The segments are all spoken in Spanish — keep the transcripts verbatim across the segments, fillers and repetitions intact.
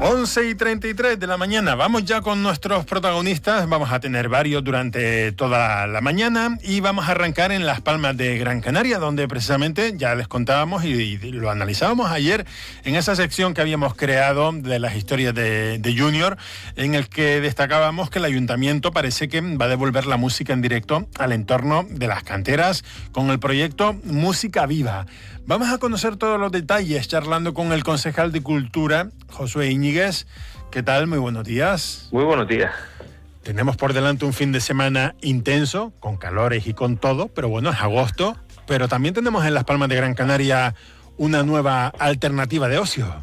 once y treinta y tres de la mañana. Vamos ya con nuestros protagonistas. Vamos a tener varios durante toda la mañana y vamos a arrancar en Las Palmas de Gran Canaria, donde precisamente ya les contábamos y, y lo analizábamos ayer en esa sección que habíamos creado de las historias de, de Junior, en el que destacábamos que el ayuntamiento parece que va a devolver la música en directo al entorno de las canteras con el proyecto Música Viva. Vamos a conocer todos los detalles charlando con el concejal de Cultura, Josué Íñiguez. ¿Qué tal? Muy buenos días. Muy buenos días. Tenemos por delante un fin de semana intenso, con calores y con todo, pero bueno, es agosto. Pero también tenemos en Las Palmas de Gran Canaria una nueva alternativa de ocio.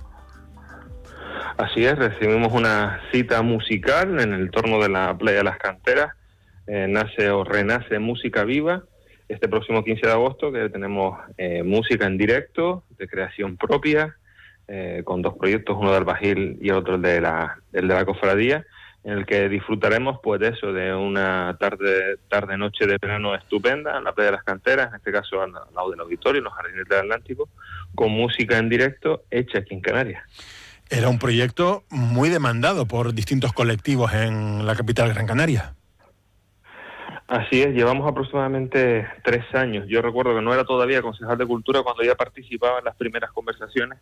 Así es, recibimos una cita musical en el entorno de la Playa de las Canteras. Eh, nace o renace Música Viva. Este próximo quince de agosto, que tenemos eh, música en directo, de creación propia, eh, con dos proyectos, uno de Albajil y el otro el de la, el de la Cofradía, en el que disfrutaremos pues de eso, de una tarde, tarde noche de verano estupenda en la Playa de las Canteras, en este caso al lado del auditorio, en los Jardines del Atlántico, con música en directo hecha aquí en Canarias. Era un proyecto muy demandado por distintos colectivos en la capital Gran Canaria. Así es, llevamos aproximadamente tres años. Yo recuerdo que no era todavía concejal de Cultura cuando ya participaba en las primeras conversaciones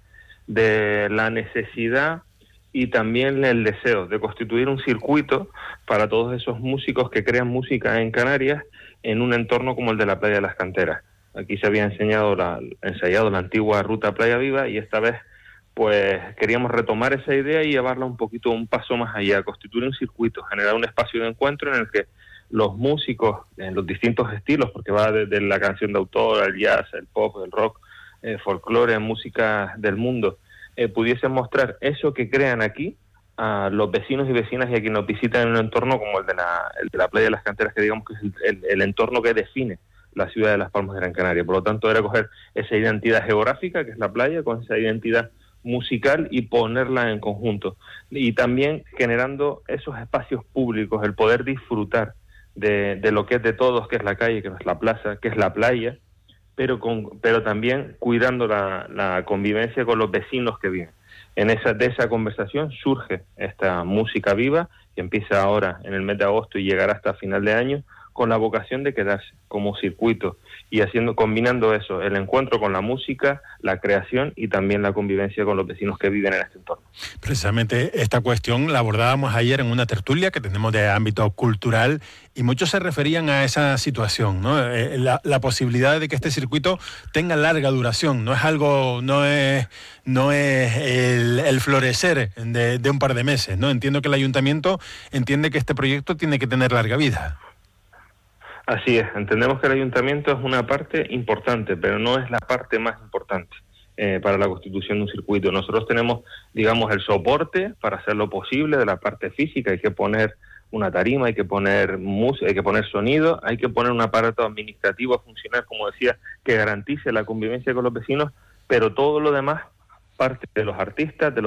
de la necesidad y también el deseo de constituir un circuito para todos esos músicos que crean música en Canarias en un entorno como el de la Playa de las Canteras. Aquí se había enseñado la, ensayado la antigua ruta Playa Viva y esta vez pues queríamos retomar esa idea y llevarla un poquito, un paso más allá, constituir un circuito, generar un espacio de encuentro en el que los músicos en los distintos estilos, porque va desde la canción de autor, al jazz, el pop, el rock, eh, folclore, música del mundo, eh, pudiesen mostrar eso que crean aquí a los vecinos y vecinas y a quienes nos visitan en un entorno como el de la, el de la Playa de las Canteras, que digamos que es el, el, el entorno que define la ciudad de Las Palmas de Gran Canaria. Por lo tanto, era coger esa identidad geográfica, que es la playa, con esa identidad musical y ponerla en conjunto. Y también generando esos espacios públicos, el poder disfrutar De, de lo que es de todos, que es la calle, que es la plaza, que es la playa, pero con pero también cuidando la, la convivencia con los vecinos que viven. En esa de esa conversación surge esta Música Viva, que empieza ahora en el mes de agosto y llegará hasta final de año, con la vocación de quedarse como circuito y haciendo combinando eso, el encuentro con la música, la creación y también la convivencia con los vecinos que viven en este entorno. Precisamente esta cuestión la abordábamos ayer en una tertulia que tenemos de ámbito cultural y muchos se referían a esa situación, ¿no? Eh, la, la posibilidad de que este circuito tenga larga duración, no es algo, no es, no es el, el florecer de, de un par de meses, ¿no? Entiendo que el ayuntamiento entiende que este proyecto tiene que tener larga vida. Así es, entendemos que el ayuntamiento es una parte importante, pero no es la parte más importante eh, para la constitución de un circuito. Nosotros tenemos, digamos, el soporte para hacer lo posible de la parte física. Hay que poner una tarima, hay que poner música, hay que poner sonido, hay que poner un aparato administrativo a funcionar, como decía, que garantice la convivencia con los vecinos, pero todo lo demás parte de los artistas, de los